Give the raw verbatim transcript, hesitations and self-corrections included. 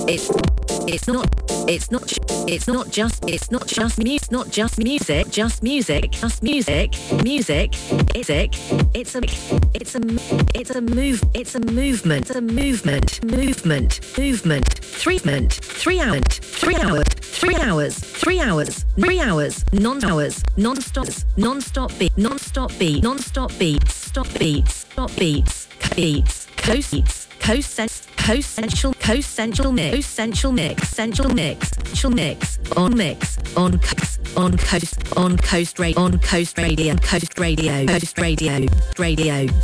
It's it's not it's not it's not just it's not just music not just music just music just music music it's it it's a it's a it's a move it's a movement it's a movement movement movement three movement three hours three hours three hours three hours three hours non hours non-stop non-stop beat non-stop beat non-stop beats stop beats stop beats beats coast beats coast sense coast central coast central mix central mix central mix central mix on mix on coast on coast on coast radio on coast radio coast radio coast radio radio